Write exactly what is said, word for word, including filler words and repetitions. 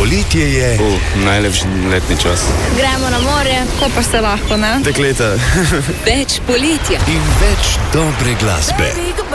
Poletje je. Uh, najlepši letni čas. Gremo na morje, ko pa se lahko, ne? Dekleta. Več poletja. In več dobre glasbe.